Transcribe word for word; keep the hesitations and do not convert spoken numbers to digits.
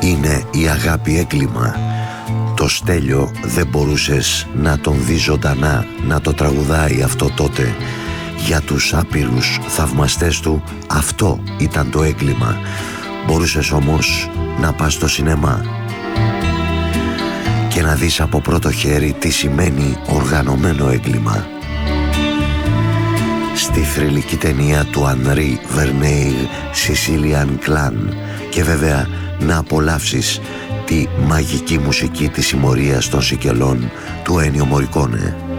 Είναι η αγάπη έγκλημα? Το Στέλιο δεν μπορούσες να τον δεις ζωντανά να το τραγουδάει αυτό τότε? Για τους άπειρους θαυμαστές του αυτό ήταν το έγκλημα. Μπορούσες όμως να πας στο σινεμά και να δεις από πρώτο χέρι τι σημαίνει οργανωμένο έγκλημα. Στη θρυλική ταινία του Ανρί Βερνέιλ, Σισίλιαν Κλάν, και βέβαια να απολαύσεις τη μαγική μουσική της συμμορίας των Σικελών του Ένιο Μορικόνε.